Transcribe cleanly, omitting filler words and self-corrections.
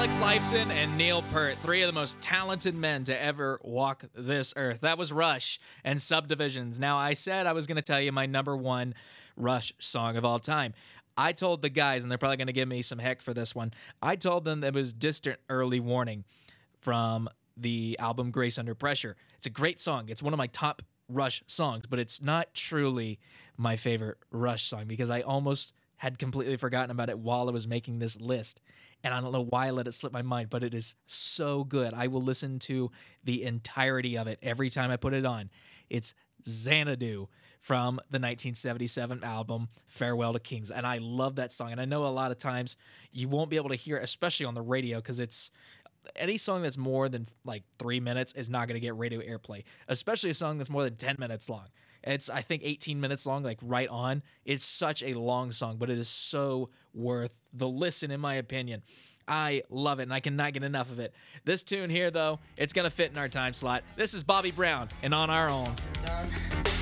Alex Lifeson and Neil Peart, three of the most talented men to ever walk this earth. That was Rush and Subdivisions. Now, I said I was going to tell you my number one Rush song of all time. I told the guys, and they're probably going to give me some heck for this one, I told them it was Distant Early Warning from the album Grace Under Pressure. It's a great song. It's one of my top Rush songs, but it's not truly my favorite Rush song because I almost had completely forgotten about it while I was making this list. And I don't know why I let it slip my mind, but it is so good. I will listen to the entirety of it every time I put it on. It's Xanadu from the 1977 album Farewell to Kings. And I love that song. And I know a lot of times you won't be able to hear it, especially on the radio, because it's any song that's more than like 3 minutes is not going to get radio airplay, especially a song that's more than 10 minutes long. It's, I think, 18 minutes long, like right on. It's such a long song, but it is so worth the listen, in my opinion. I love it, and I cannot get enough of it. This tune here, though, it's going to fit in our time slot. This is Bobby Brown and On Our Own.